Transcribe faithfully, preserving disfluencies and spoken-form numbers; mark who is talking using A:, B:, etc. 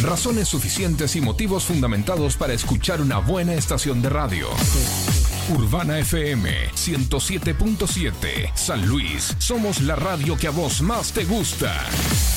A: Razones suficientes y motivos fundamentados para escuchar una buena estación de radio. Urbana F M ciento siete punto siete, San Luis. Somos la radio que a vos más te gusta.